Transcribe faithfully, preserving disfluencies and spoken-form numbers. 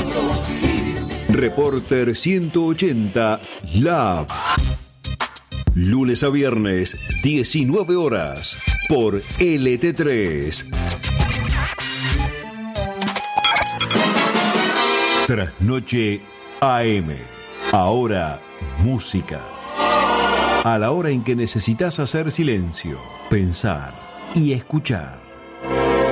Reporter ciento ochenta Lab. Lunes a viernes, diecinueve horas, por L T tres. Trasnoche A M. Ahora, música. A la hora en que necesitas hacer silencio, pensar y escuchar.